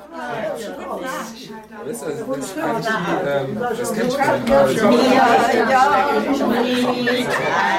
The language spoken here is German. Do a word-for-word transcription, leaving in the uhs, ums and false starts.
Das, das, das, kann ich, ähm, das kennt Ja, ja.